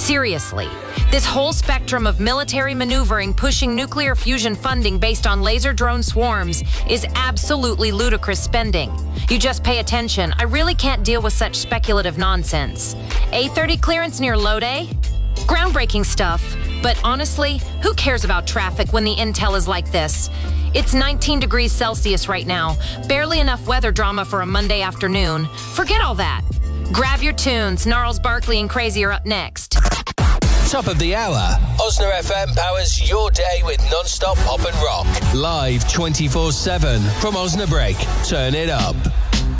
Seriously, this whole spectrum of military maneuvering pushing nuclear fusion funding based on laser drone swarms is absolutely ludicrous spending. You just pay attention. I really can't deal with such speculative nonsense. A30 clearance near Lode? Groundbreaking stuff. But honestly, who cares about traffic when the intel is like this? It's 19 degrees Celsius right now. Barely enough weather drama for a Monday afternoon. Forget all that. Grab your tunes. Gnarls Barkley and Crazy are up next. Top of the hour. Osna FM powers your day with non-stop pop and rock. Live 24/7 from Osnabrück. Turn it up.